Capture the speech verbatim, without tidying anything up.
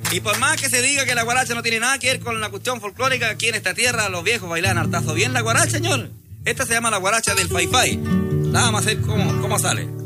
Y por más que se diga que la guaracha no tiene nada que ver con la cuestión folclórica, aquí en esta tierra los viejos bailan hartazo bien la guaracha, señor. Esta se llama la guaracha del Fai Fai. La vamos a hacer cómo, cómo sale.